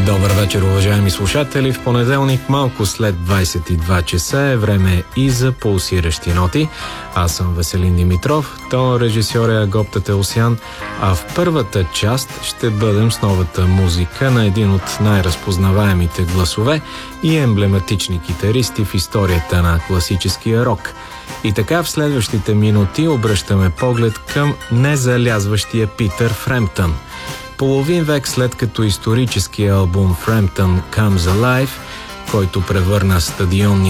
Добър вечер, уважаеми слушатели. В понеделник, малко след 22 часа, е време и за пулсиращи ноти. Аз съм Веселин Димитров, то режисьор е Агоп Татеосян, а в първата част ще бъдем с новата музика на един от най-разпознаваемите гласове и емблематични китаристи в историята на класическия рок. И така в следващите минути обръщаме поглед към незалязващия Питър Фремптън. Половин век след като историческия албум Frampton Comes Alive, който превърна стадионния